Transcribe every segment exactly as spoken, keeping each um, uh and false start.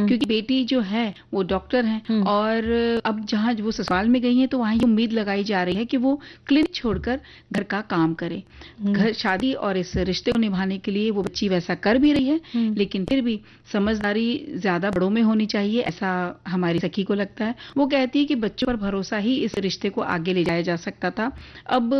क्योंकि बेटी जो है वो डॉक्टर है और अब जहाँ वो ससुराल में गई हैं तो वहाँ ये उम्मीद लगाई जा रही है कि वो क्लिनिक छोड़कर घर का काम करे। घर शादी और इस रिश्ते को निभाने के लिए वो बच्ची वैसा कर भी रही है, लेकिन फिर भी समझदारी ज्यादा बड़ों में होनी चाहिए, ऐसा हमारी सखी को लगता है। वो कहती है कि बच्चों पर भरोसा ही इस रिश्ते को आगे ले जाया जा सकता था। अब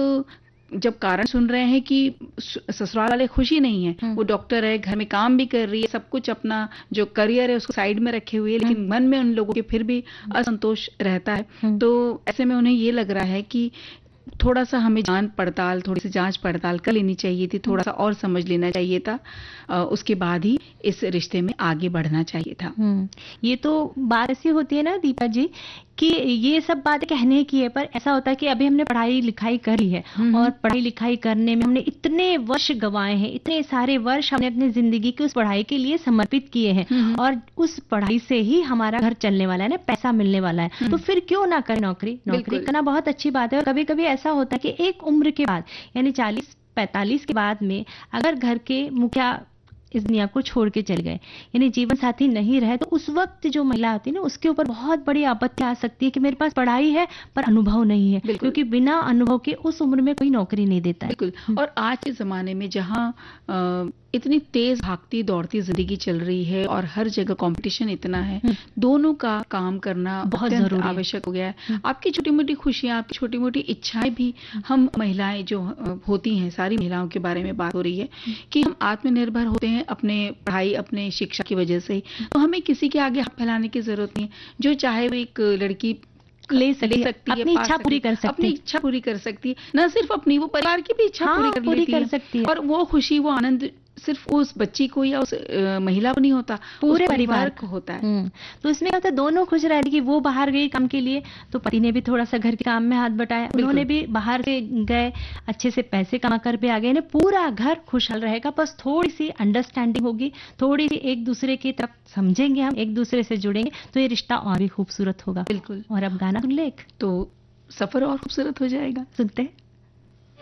जब कारण सुन रहे हैं कि ससुराल वाले खुशी नहीं है, वो डॉक्टर है, घर में काम भी कर रही है, सब कुछ अपना जो करियर है उसको साइड में रखे हुए है, लेकिन मन में उन लोगों के फिर भी असंतोष रहता है। तो ऐसे में उन्हें ये लग रहा है कि थोड़ा सा हमें जांच पड़ताल थोड़ी सी जांच पड़ताल कर लेनी चाहिए थी, थोड़ा सा और समझ लेना चाहिए था, उसके बाद ही इस रिश्ते में आगे बढ़ना चाहिए था। ये तो बात ऐसी होती है ना दीपा जी कि ये सब बातें कहने की है, पर ऐसा होता है कि अभी हमने पढ़ाई लिखाई करी है और पढ़ाई लिखाई करने में हमने इतने वर्ष गंवाए हैं, इतने सारे वर्ष हमने अपनी जिंदगी की उस पढ़ाई के लिए समर्पित किए हैं और उस पढ़ाई से ही हमारा घर चलने वाला है ना, पैसा मिलने वाला है, तो फिर क्यों ना करें नौकरी। नौकरी करना बहुत अच्छी बात है। और कभी कभी ऐसा होता है कि एक उम्र के बाद यानी चालीस पैंतालीस के बाद में अगर घर के मुखिया इस दुनिया को छोड़ के चल गए, यानी जीवन साथी नहीं रहे, तो उस वक्त जो महिला होती है ना उसके ऊपर बहुत बड़ी आपत्ति आ सकती है कि मेरे पास पढ़ाई है पर अनुभव नहीं है, क्योंकि बिना अनुभव के उस उम्र में कोई नौकरी नहीं देता है। बिल्कुल। और आज के जमाने में जहाँ इतनी तेज भागती दौड़ती जिंदगी चल रही है और हर जगह कंपटीशन इतना है, दोनों का काम करना बहुत जरूरी आवश्यक हो गया है। आपकी छोटी मोटी खुशियां, आपकी छोटी मोटी इच्छाएं भी हम महिलाएं जो होती हैं, सारी महिलाओं के बारे में बात हो रही है कि हम आत्मनिर्भर होते हैं अपने पढ़ाई अपने शिक्षा की वजह से, तो हमें किसी के आगे हाथ फैलाने की जरूरत नहीं है। जो चाहे वो एक लड़की ले सकती है, अपनी इच्छा पूरी कर सकती है, अपनी इच्छा पूरी कर सकती है, न सिर्फ अपनी, वो परिवार की भी इच्छा पूरी कर पूरी कर सकती है। और वो खुशी वो आनंद सिर्फ उस बच्ची को या उस आ, महिला को नहीं होता, पूरे परिवार को होता है। तो इसमें क्या होता है, दोनों खुश रहती कि वो बाहर गई काम के लिए तो पति ने भी थोड़ा सा घर के काम में हाथ बटाया, उन्होंने भी बाहर से गए अच्छे से पैसे कमा कर भी आ गए, पूरा घर खुशहाल रहेगा। बस थोड़ी सी अंडरस्टैंडिंग होगी, थोड़ी सी एक दूसरे की तरफ समझेंगे, हम एक दूसरे से जुड़ेंगे तो ये रिश्ता और भी खूबसूरत होगा। बिल्कुल। और अब गाना सुन ले तो सफर और खूबसूरत हो जाएगा। सुनते हैं।